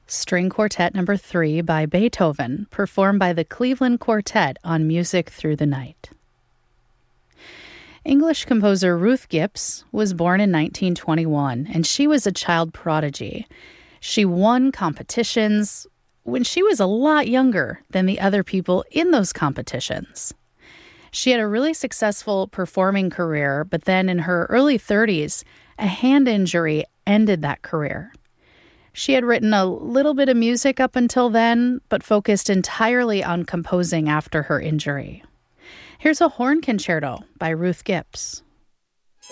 String Quartet No. 3 by Beethoven, performed by the Cleveland Quartet on Music Through the Night. English composer Ruth Gibbs was born in 1921, and she was a child prodigy. She won competitions when she was a lot younger than the other people in those competitions. She had a really successful performing career, but then in her early 30s, a hand injury ended that career. She had written a little bit of music up until then, but focused entirely on composing after her injury. Here's a horn concerto by Ruth Gibbs.